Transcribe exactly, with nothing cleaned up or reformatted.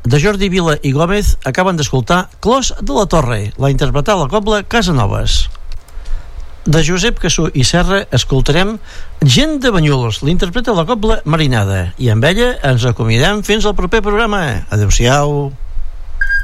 de Jordi Vila i Gómez, acaben d'escoltar Clos de la Torre, la interpretada la cobla Casanovas. De Josep Cassú i Serra escoltarem Gent de Banyuls, l'interpreta la cobla Marinada, i amb ella ens acomiadem fins al proper programa. Adéu-siau.